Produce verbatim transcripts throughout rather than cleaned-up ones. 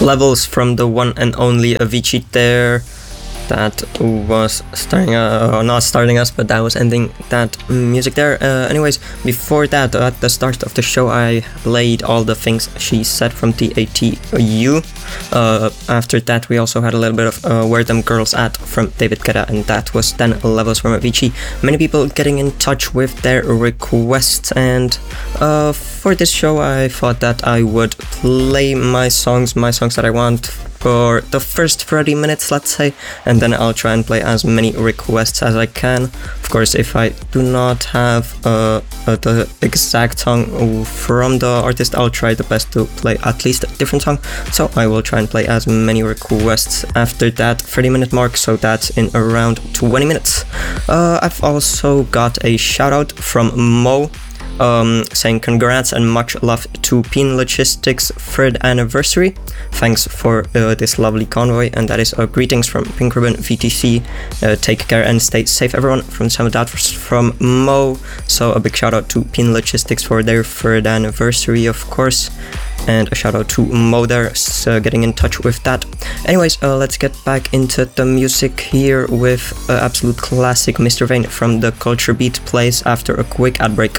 Levels from the one and only Avicii there. That was starting, uh, not starting us, but that was ending that music there. Uh, anyways, before that, at the start of the show, I played All the Things She Said from T A T U. Uh, after that, we also had a little bit of uh, Where Them Girls At from David Guetta, and that was ten Levels from Avicii. Many people getting in touch with their requests, and uh, for this show, I thought that I would play my songs, my songs that I want for the first thirty minutes, let's say, and then I'll try and play as many requests as I can. Of course, if I do not have uh, uh, the exact song from the artist, I'll try the best to play at least a different song, so I will try and play as many requests after that thirty minute mark, so that's in around twenty minutes. Uh, I've also got a shout out from Mo, Um, saying congrats and much love to Pin Logistics third anniversary. Thanks for uh, this lovely convoy, and that is uh, greetings from Pink Ribbon V T C. Uh, take care and stay safe, everyone. From some of that was from Mo. So a big shout out to Pin Logistics for their third anniversary, of course. And a shout out to Mo there, uh, getting in touch with that. Anyways, uh, let's get back into the music here with uh, absolute classic Mister Vane from the Culture Beat plays after a quick ad break.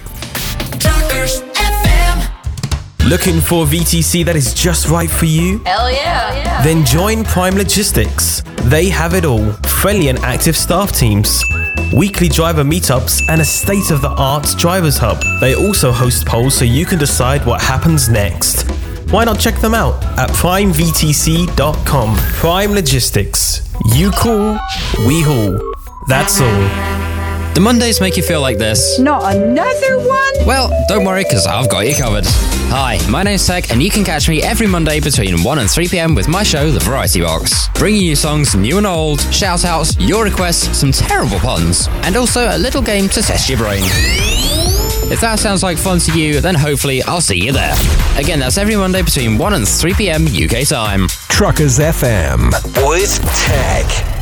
Looking for a V T C that is just right for you? Hell yeah. Hell yeah. Then join Prime Logistics. They have it all. Friendly and active staff teams, weekly driver meetups, and a state-of-the-art drivers hub. They also host polls so you can decide what happens next. Why not check them out at prime v t c dot com. Prime Logistics. You call, we haul. That's all. Do Mondays make you feel like this? Not another one? Well, don't worry, because I've got you covered. Hi, my name's Tech, and you can catch me every Monday between one and three p.m. with my show, The Variety Box. Bringing you songs new and old, shout-outs, your requests, some terrible puns, and also a little game to test your brain. If that sounds like fun to you, then hopefully I'll see you there. Again, that's every Monday between one and three p.m. U K time. Truckers F M with Tech.